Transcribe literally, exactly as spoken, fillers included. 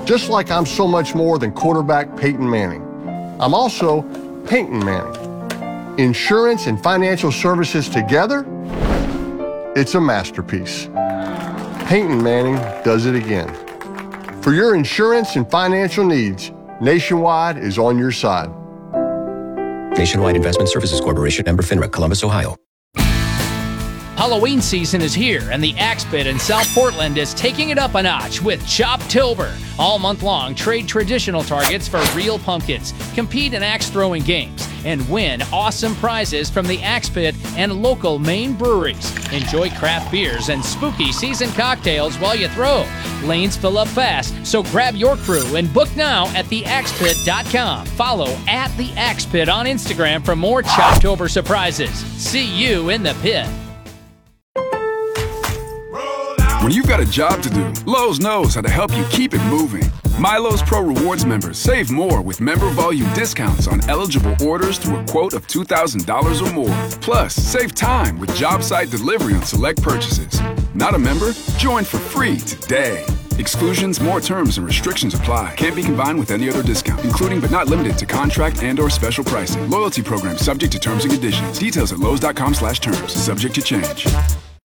Just like I'm so much more than quarterback Peyton Manning. I'm also Peyton Manning. Insurance and financial services together, it's a masterpiece. Peyton Manning does it again. For your insurance and financial needs, Nationwide is on your side. Nationwide Investment Services Corporation, member FINRA, Columbus, Ohio. Halloween season is here, and the Axe Pit in South Portland is taking it up a notch with Choptober. All month long, trade traditional targets for real pumpkins, compete in axe throwing games, and win awesome prizes from the Axe Pit and local Maine breweries. Enjoy craft beers and spooky season cocktails while you throw. Lanes fill up fast, so grab your crew and book now at the axe pit dot com. Follow at the Axe Pit on Instagram for more Choptober surprises. See you in the pit. When you've got a job to do, Lowe's knows how to help you keep it moving. MyLowe's Pro Rewards members save more with member volume discounts on eligible orders through a quote of two thousand dollars or more. Plus, save time with job site delivery on select purchases. Not a member? Join for free today. Exclusions, more terms, and restrictions apply. Can't be combined with any other discount, including but not limited to contract and or special pricing. Loyalty program subject to terms and conditions. Details at lowes dot com slash terms. Subject to change.